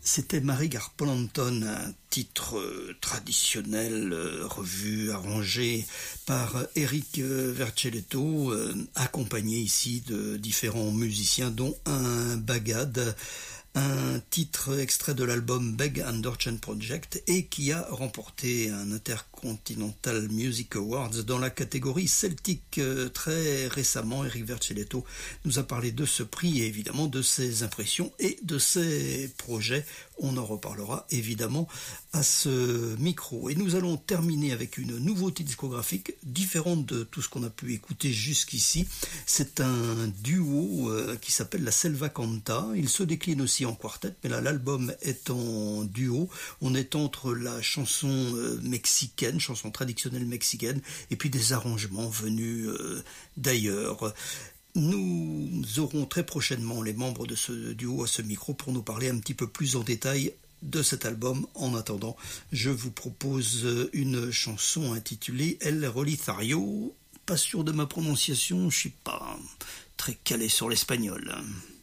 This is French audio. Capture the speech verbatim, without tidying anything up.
C'était Mary Garplanton, un titre euh, traditionnel, euh, revu, arrangé par euh, Eric euh, Verceletto, euh, accompagné ici de différents musiciens, dont un bagad, un titre extrait de l'album Beg and Dorchen Project et qui a remporté un Intercontinental Music Awards dans la catégorie Celtic euh, très récemment. Eric Verceletto nous a parlé de ce prix et évidemment de ses impressions et de ses projets. On en reparlera évidemment à ce micro. Et nous allons terminer avec une nouveauté discographique différente de tout ce qu'on a pu écouter jusqu'ici. C'est un duo euh, qui s'appelle la Selva Canta. Il se décline aussi en quartet, mais là l'album est en duo. On est entre la chanson euh, mexicaine, chanson traditionnelle mexicaine, et puis des arrangements venus euh, d'ailleurs. Nous aurons très prochainement les membres de ce duo à ce micro pour nous parler un petit peu plus en détail de cet album. En attendant, je vous propose une chanson intitulée El Rolitario. Pas sûr de ma prononciation, je suis pas très calé sur l'espagnol.